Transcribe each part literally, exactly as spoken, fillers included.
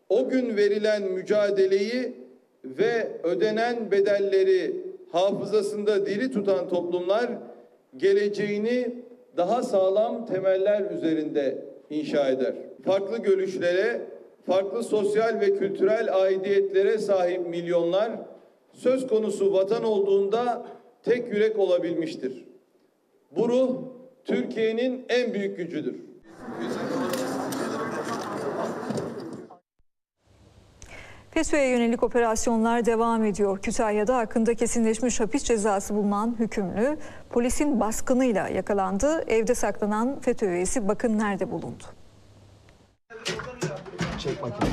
o gün verilen mücadeleyi ve ödenen bedelleri hafızasında diri tutan toplumlar geleceğini daha sağlam temeller üzerinde inşa eder. Farklı görüşlere, farklı sosyal ve kültürel aidiyetlere sahip milyonlar söz konusu vatan olduğunda tek yürek olabilmiştir. Bu ruh Türkiye'nin en büyük gücüdür. FETÖ'ye yönelik operasyonlar devam ediyor. Kütahya'da hakkında kesinleşmiş hapis cezası bulunan hükümlü polisin baskınıyla yakalandı. Evde saklanan FETÖ üyesi bakın nerede bulundu. Çek makine.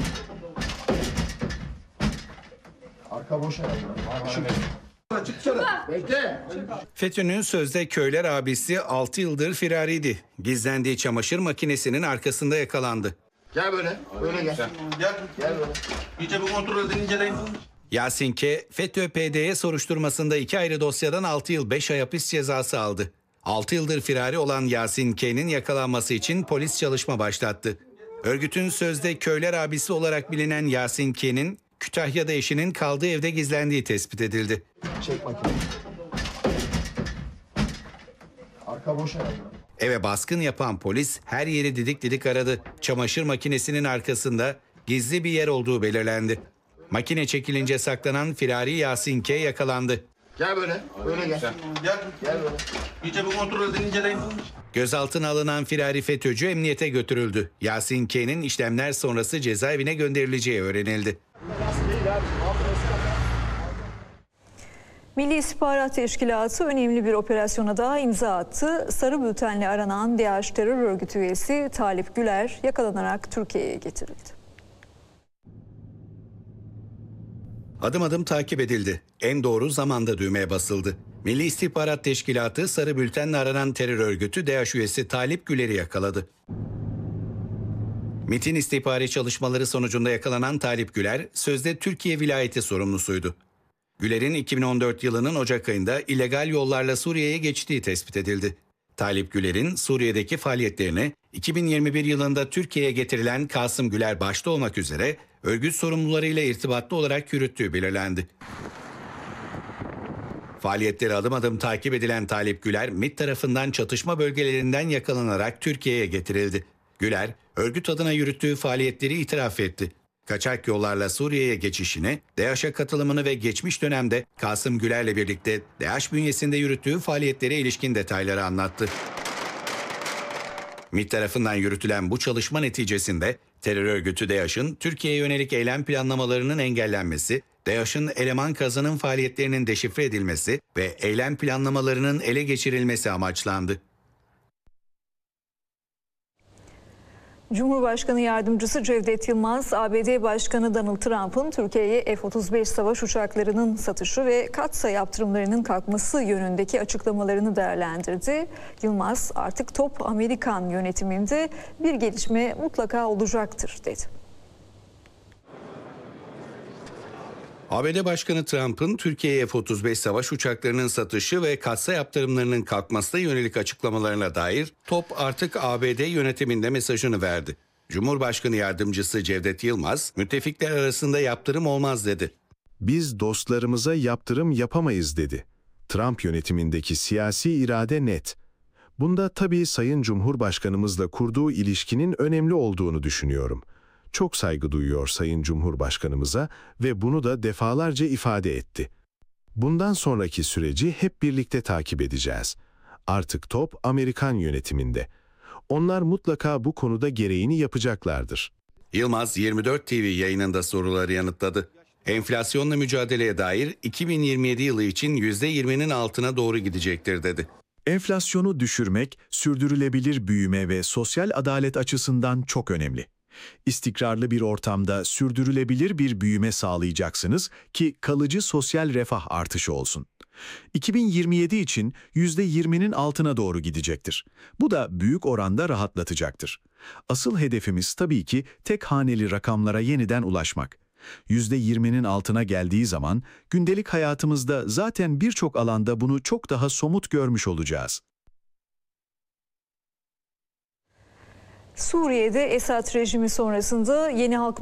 Arka boş herhalde. FETÖ'nün sözde köyler abisi altı yıldır firariydi. Gizlendiği çamaşır makinesinin arkasında yakalandı. Gel böyle, böyle gel. Gel. Gel böyle. İyice bir kontrol edin, inceleyin. Yasin K, FETÖ P D Y soruşturmasında iki ayrı dosyadan altı yıl beş ay hapis cezası aldı. altı yıldır firari olan Yasin K'nin yakalanması için polis çalışma başlattı. Örgütün sözde köyler abisi olarak bilinen Yasin K'nin Kütahya'da eşinin kaldığı evde gizlendiği tespit edildi. Çek makine. Arka boş herhalde. Eve baskın yapan polis her yeri didik didik aradı. Çamaşır makinesinin arkasında gizli bir yer olduğu belirlendi. Makine çekilince saklanan firari Yasin K yakalandı. Gel böyle, böyle gel. Gel. Gel böyle. İyice bir kontrol edin, inceleyin. Gözaltına alınan firari FETÖ'cü emniyete götürüldü. Yasin K'nin işlemler sonrası cezaevine gönderileceği öğrenildi. Milli İstihbarat Teşkilatı önemli bir operasyona daha imza attı. Sarı bültenle aranan DAEŞ terör örgütü üyesi Talip Güler yakalanarak Türkiye'ye getirildi. Adım adım takip edildi. En doğru zamanda düğmeye basıldı. Milli İstihbarat Teşkilatı sarı bültenle aranan terör örgütü DAEŞ üyesi Talip Güler'i yakaladı. MİT'in istihbari çalışmaları sonucunda yakalanan Talip Güler, sözde Türkiye vilayeti sorumlusuydu. Güler'in iki bin on dört yılının Ocak ayında illegal yollarla Suriye'ye geçtiği tespit edildi. Talip Güler'in Suriye'deki faaliyetlerini iki bin yirmi bir yılında Türkiye'ye getirilen Kasım Güler başta olmak üzere örgüt sorumlularıyla irtibatlı olarak yürüttüğü belirlendi. Faaliyetleri adım adım takip edilen Talip Güler, MİT tarafından çatışma bölgelerinden yakalanarak Türkiye'ye getirildi. Güler, örgüt adına yürüttüğü faaliyetleri itiraf etti. Kaçak yollarla Suriye'ye geçişini, DAEŞ'e katılımını ve geçmiş dönemde Kasım Güler'le birlikte DAEŞ bünyesinde yürüttüğü faaliyetlere ilişkin detayları anlattı. MİT tarafından yürütülen bu çalışma neticesinde terör örgütü DAEŞ'in Türkiye'ye yönelik eylem planlamalarının engellenmesi, DAEŞ'in eleman kazanım faaliyetlerinin deşifre edilmesi ve eylem planlamalarının ele geçirilmesi amaçlandı. Cumhurbaşkanı Yardımcısı Cevdet Yılmaz, A B D Başkanı Donald Trump'ın Türkiye'ye F otuz beş savaş uçaklarının satışı ve katsa yaptırımlarının kalkması yönündeki açıklamalarını değerlendirdi. Yılmaz, artık top Amerikan yönetiminde, bir gelişme mutlaka olacaktır dedi. A B D Başkanı Trump'ın Türkiye'ye F otuz beş savaş uçaklarının satışı ve katsa yaptırımlarının kalkmasına yönelik açıklamalarına dair top artık A B D yönetiminde mesajını verdi. Cumhurbaşkanı Yardımcısı Cevdet Yılmaz, müttefikler arasında yaptırım olmaz dedi. Biz dostlarımıza yaptırım yapamayız dedi. Trump yönetimindeki siyasi irade net. Bunda tabii Sayın Cumhurbaşkanımızla kurduğu ilişkinin önemli olduğunu düşünüyorum. Çok saygı duyuyor Sayın Cumhurbaşkanımıza ve bunu da defalarca ifade etti. Bundan sonraki süreci hep birlikte takip edeceğiz. Artık top Amerikan yönetiminde. Onlar mutlaka bu konuda gereğini yapacaklardır. Yılmaz yirmi dört T V yayınında soruları yanıtladı. Enflasyonla mücadeleye dair iki bin yirmi yedi yılı için yüzde yirminin altına doğru gidecektir dedi. Enflasyonu düşürmek, sürdürülebilir büyüme ve sosyal adalet açısından çok önemli. İstikrarlı bir ortamda sürdürülebilir bir büyüme sağlayacaksınız ki kalıcı sosyal refah artışı olsun. iki bin yirmi yedi için yüzde yirminin altına doğru gidecektir. Bu da büyük oranda rahatlatacaktır. Asıl hedefimiz tabii ki tek haneli rakamlara yeniden ulaşmak. yüzde yirminin altına geldiği zaman gündelik hayatımızda zaten birçok alanda bunu çok daha somut görmüş olacağız. Suriye'de Esad rejimi sonrasında Yeni Halk